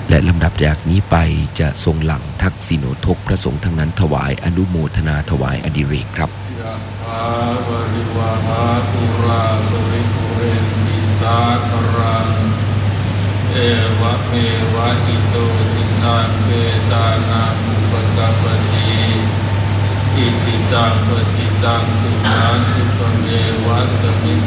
และลำดับจากนี้ไปจะทรงหลังทักษิโนทกพระสงฆ์ทั้งนั้นถวายอนุโมทนาถวายอดิเรกครับยะถาวริวหาปุราปริปุเรนติสาคารังเอวะเมวะอิโตทินังเปตานังอุปกัปปติอิติตังปฏิตังตุมหังสุปเมวะตมิ